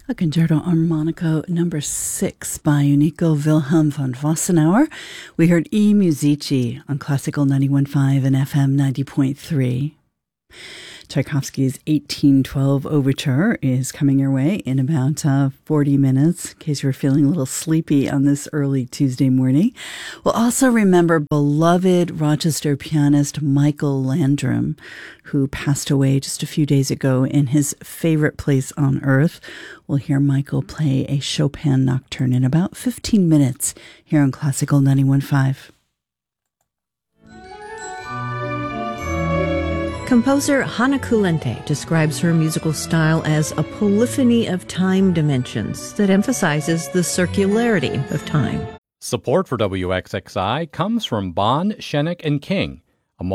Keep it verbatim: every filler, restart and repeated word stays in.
A Concerto Armonico number six by Unico Wilhelm von Wassenauer. We heard E Musici on Classical ninety-one point five and F M ninety point three. Tchaikovsky's eighteen twelve Overture is coming your way in about uh, forty minutes, in case you're feeling a little sleepy on this early Tuesday morning. We'll also remember beloved Rochester pianist Michael Landrum, who passed away just a few days ago in his favorite place on earth. We'll hear Michael play a Chopin nocturne in about fifteen minutes here on Classical ninety-one point five. Composer Hanna Kulente describes her musical style as a polyphony of time dimensions that emphasizes the circularity of time. Support for W X X I comes from Bond, Shenik and King,